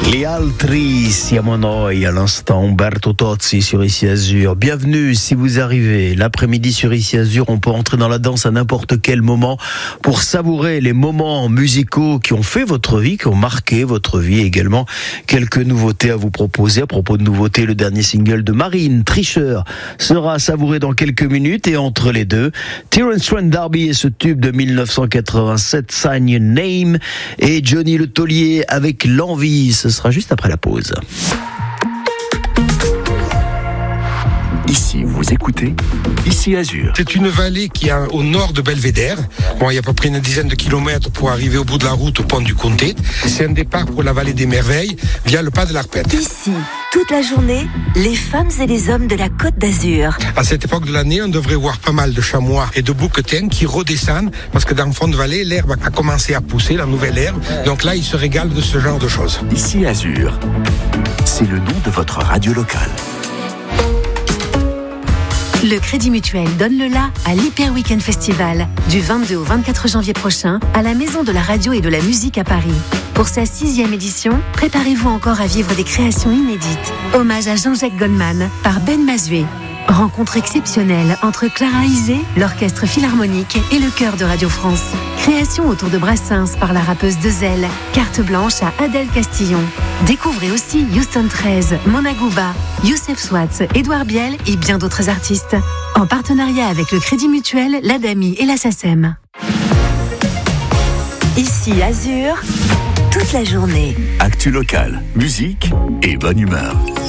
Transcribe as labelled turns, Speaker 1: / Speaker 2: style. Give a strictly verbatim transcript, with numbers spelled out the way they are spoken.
Speaker 1: Gli altri siamo noi, à l'instant, Umberto Tozzi sur Ici Azur. Bienvenue si vous arrivez l'après-midi sur Ici Azur. On peut entrer dans la danse à n'importe quel moment pour savourer les moments musicaux qui ont fait votre vie, qui ont marqué votre vie. Également, quelques nouveautés à vous proposer. À propos de nouveautés, le dernier single de Marine, Tricheur, sera savouré dans quelques minutes. Et entre les deux, Terence Trent D'Arby et ce tube de dix-neuf cent quatre-vingt-sept, Sign Your Name, et Johnny Le Taulier avec L'Envie. Ce sera juste après la pause.
Speaker 2: Ici, vous écoutez Ici Azur.
Speaker 3: C'est une vallée qui est au nord de Belvédère. Bon, il y a à peu près une dizaine de kilomètres pour arriver au bout de la route au pont du Comté. C'est un départ pour la vallée des Merveilles via le pas de l'Arpette.
Speaker 4: Ici, toute la journée, les femmes et les hommes de la Côte d'Azur.
Speaker 3: À cette époque de l'année, on devrait voir pas mal de chamois et de bouquetins qui redescendent parce que dans le fond de vallée, l'herbe a commencé à pousser, la nouvelle herbe. Donc là, ils se régalent de ce genre de choses.
Speaker 2: Ici Azur, c'est le nom de votre radio locale.
Speaker 5: Le Crédit Mutuel donne le la à l'Hyper Weekend Festival du vingt-deux au vingt-quatre janvier prochain à la Maison de la Radio et de la Musique à Paris. Pour sa sixième édition, préparez-vous encore à vivre des créations inédites. Hommage à Jean-Jacques Goldman par Ben Mazué. Rencontre exceptionnelle entre Clara Isé, l'Orchestre Philharmonique et le Chœur de Radio France. Création autour de Brassens par la rappeuse Dezel. Carte blanche à Adèle Castillon. Découvrez aussi Houston treize, Mona Gouba, Youssef Swatz, Édouard Biel et bien d'autres artistes. En partenariat avec le Crédit Mutuel, l'Adami et la SACEM.
Speaker 4: Ici Azur, toute la journée.
Speaker 2: Actu locale, musique et bonne humeur.